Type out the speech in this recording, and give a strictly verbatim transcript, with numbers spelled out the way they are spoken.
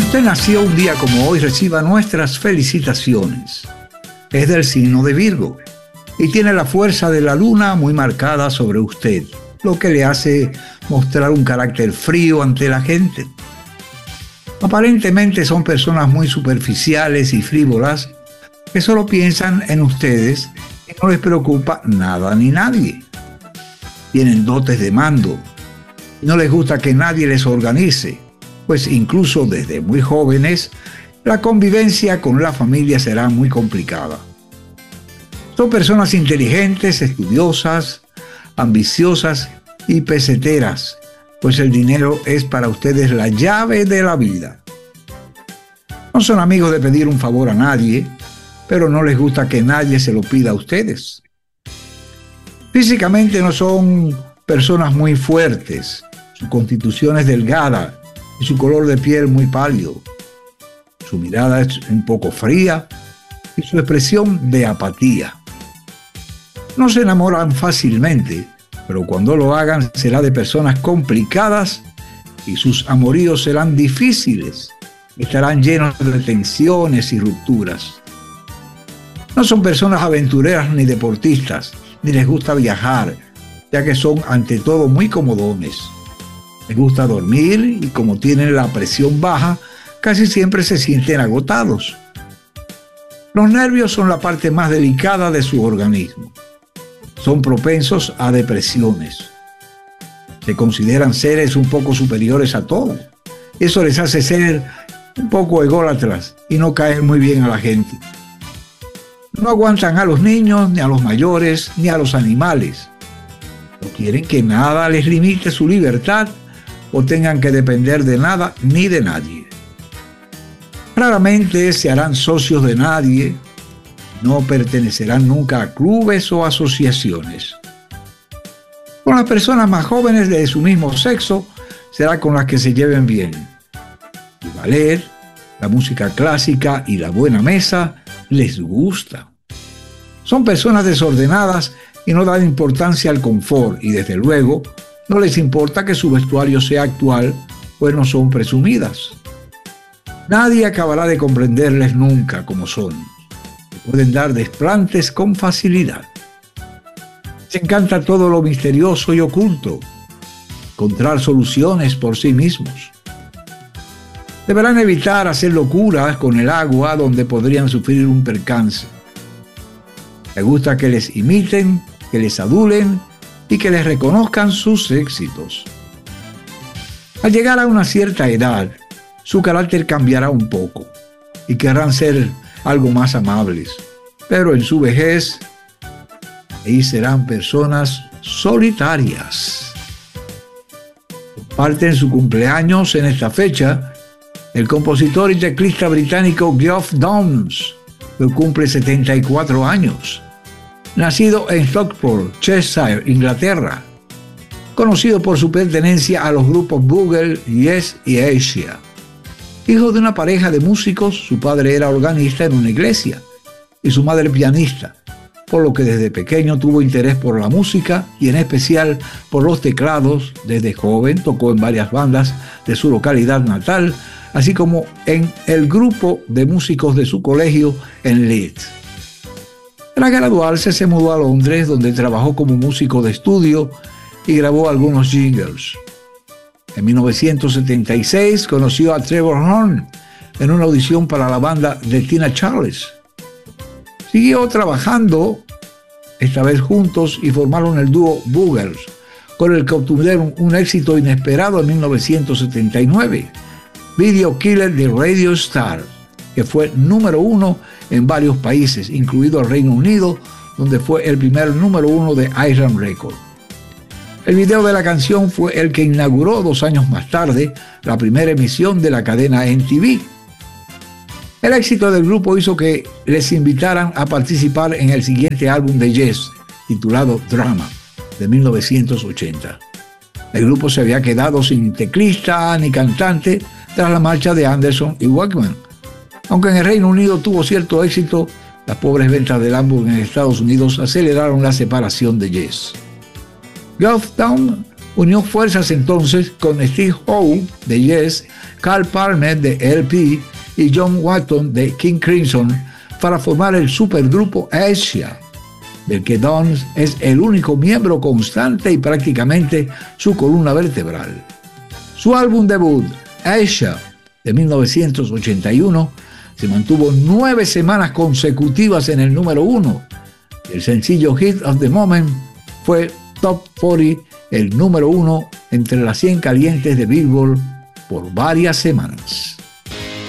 usted nació un día como hoy, reciba nuestras felicitaciones. Es del signo de Virgo y tiene la fuerza de la luna muy marcada sobre usted, lo que le hace mostrar un carácter frío ante la gente. Aparentemente son personas muy superficiales y frívolas que solo piensan en ustedes y no les preocupa nada ni nadie. Tienen dotes de mando y no les gusta que nadie les organice, pues incluso desde muy jóvenes la convivencia con la familia será muy complicada. Son personas inteligentes, estudiosas, ambiciosas y peseteras, pues el dinero es para ustedes la llave de la vida. No son amigos de pedir un favor a nadie, pero no les gusta que nadie se lo pida a ustedes. Físicamente no son personas muy fuertes, su constitución es delgada y su color de piel muy pálido. Su mirada es un poco fría y su expresión de apatía. No se enamoran fácilmente, pero cuando lo hagan será de personas complicadas y sus amoríos serán difíciles. Estarán llenos de tensiones y rupturas. No son personas aventureras ni deportistas, ni les gusta viajar, ya que son ante todo muy comodones. Les gusta dormir y como tienen la presión baja, casi siempre se sienten agotados. Los nervios son la parte más delicada de su organismo. Son propensos a depresiones. Se consideran seres un poco superiores a todos. Eso les hace ser un poco ególatras y no caer muy bien a la gente. No aguantan a los niños, ni a los mayores, ni a los animales. No quieren que nada les limite su libertad o tengan que depender de nada ni de nadie. Raramente se harán socios de nadie. No pertenecerán nunca a clubes o asociaciones. Con las personas más jóvenes de su mismo sexo será con las que se lleven bien. El ballet, la música clásica y la buena mesa les gusta. Son personas desordenadas y no dan importancia al confort y desde luego no les importa que su vestuario sea actual, pues no son presumidas. Nadie acabará de comprenderles nunca como son. Pueden dar desplantes con facilidad. Les encanta todo lo misterioso y oculto, encontrar soluciones por sí mismos. Deberán evitar hacer locuras con el agua donde podrían sufrir un percance. Les gusta que les imiten, que les adulen y que les reconozcan sus éxitos. Al llegar a una cierta edad, su carácter cambiará un poco y querrán ser algo más amables, pero en su vejez, ahí serán personas solitarias. Comparten su cumpleaños en esta fecha el compositor y teclista británico Geoff Downes, que cumple setenta y cuatro años, nacido en Stockport, Cheshire, Inglaterra, conocido por su pertenencia a los grupos Google, Yes y Asia. Hijo de una pareja de músicos, su padre era organista en una iglesia y su madre pianista, por lo que desde pequeño tuvo interés por la música y en especial por los teclados. Desde joven tocó en varias bandas de su localidad natal, así como en el grupo de músicos de su colegio en Leeds. Tras graduarse se mudó a Londres, donde trabajó como músico de estudio y grabó algunos jingles. En mil novecientos setenta y seis conoció a Trevor Horn en una audición para la banda de Tina Charles. Siguió trabajando, esta vez juntos, y formaron el dúo Boogers, con el que obtuvieron un éxito inesperado en mil novecientos setenta y nueve, Video Killer de Radio Star, que fue número uno en varios países, incluido el Reino Unido, donde fue el primer número uno de Island Records. El video de la canción fue el que inauguró dos años más tarde la primera emisión de la cadena M T V. El éxito del grupo hizo que les invitaran a participar en el siguiente álbum de Yes, titulado Drama, de mil novecientos ochenta. El grupo se había quedado sin teclista ni cantante tras la marcha de Anderson y Wakeman. Aunque en el Reino Unido tuvo cierto éxito, las pobres ventas del álbum en Estados Unidos aceleraron la separación de Yes. Geoff Downes Unió fuerzas entonces con Steve Howe de Yes, Carl Palmer de L P y John Watson de King Crimson para formar el supergrupo Asia, del que Dunn es el único miembro constante y prácticamente su columna vertebral. Su álbum debut, Asia, de mil novecientos ochenta y uno, se mantuvo nueve semanas consecutivas en el número uno. El sencillo Hit of the Moment fue Top cuarenta, el número uno entre las cien calientes de Billboard por varias semanas.